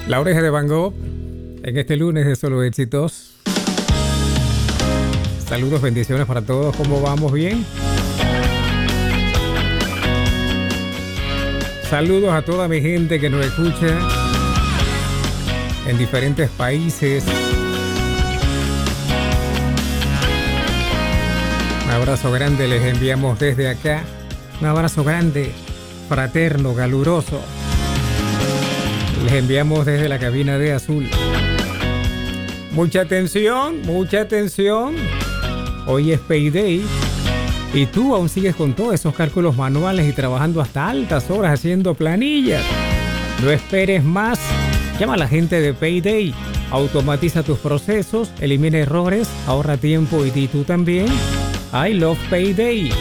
La Oreja de Van Gogh en este lunes de Solo Éxitos. Saludos, bendiciones para todos. ¿Cómo vamos? ¿Bien? Saludos a toda mi gente que nos escucha en diferentes países. Un abrazo grande les enviamos desde acá. Un abrazo grande, fraterno, caluroso. Les enviamos desde la cabina de Azul. Mucha atención, mucha atención. Hoy es Payday y tú aún sigues con todos esos cálculos manuales y trabajando hasta altas horas haciendo planillas. No esperes más. Llama a la gente de Payday. Automatiza tus procesos, elimina errores, ahorra tiempo y tú también. I love Payday.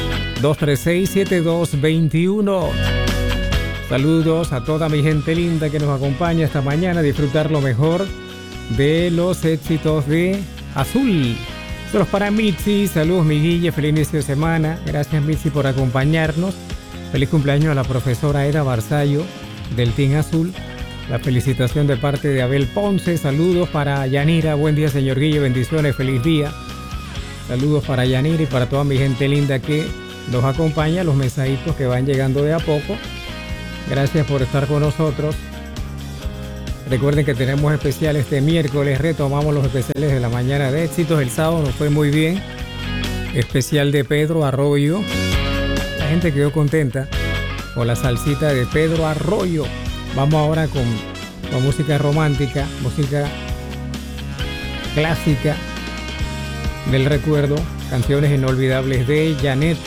236-7221. Saludos a toda mi gente linda que nos acompaña esta mañana a disfrutar lo mejor de los éxitos de Azul. Saludos para Mitzi, saludos mi Guille, feliz inicio de semana. Gracias Mitzi por acompañarnos. Feliz cumpleaños a la profesora Eda Barzallo del Team Azul. La felicitación de parte de Abel Ponce. Saludos para Yanira, buen día señor Guille, bendiciones, feliz día. Saludos para Yanira y para toda mi gente linda que nos acompaña, los mensajitos que van llegando de a poco. Gracias por estar con nosotros. Recuerden que tenemos especial este miércoles. Retomamos los especiales de la mañana de éxitos. El sábado nos fue muy bien. Especial de Pedro Arroyo. La gente quedó contenta con la salsita de Pedro Arroyo. Vamos ahora con música romántica, música clásica del recuerdo. Canciones inolvidables de Janet.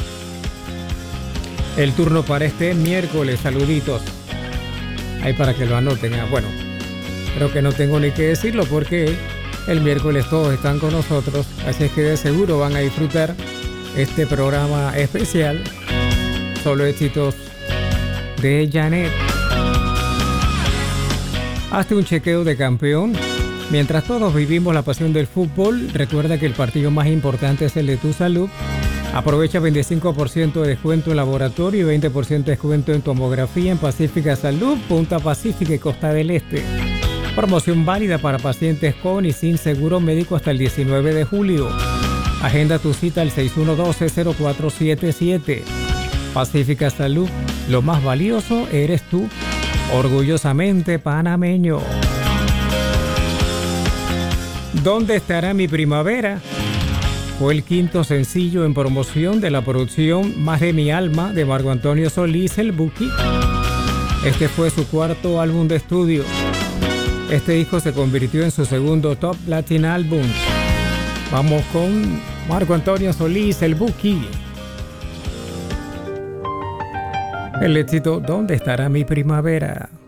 El turno para este miércoles, saluditos. Ahí para que lo anoten. Bueno, creo que no tengo ni que decirlo porque el miércoles todos están con nosotros. Así es que de seguro van a disfrutar este programa especial. Solo éxitos de Janet. Hazte un chequeo de campeón. Mientras todos vivimos la pasión del fútbol, recuerda que el partido más importante es el de tu salud. Aprovecha 25% de descuento en laboratorio y 20% de descuento en tomografía en Pacífica Salud, Punta Pacífica y Costa del Este. Promoción válida para pacientes con y sin seguro médico hasta el 19 de julio. Agenda tu cita al 6112-0477. Pacífica Salud, lo más valioso eres tú. Orgullosamente panameño. ¿Dónde estará mi primavera? Fue el quinto sencillo en promoción de la producción Más de mi alma de Marco Antonio Solís, el Buki. Este fue su cuarto álbum de estudio. Este disco se convirtió en su segundo Top Latin Album. Vamos con Marco Antonio Solís, el Buki. El éxito ¿Dónde estará mi primavera?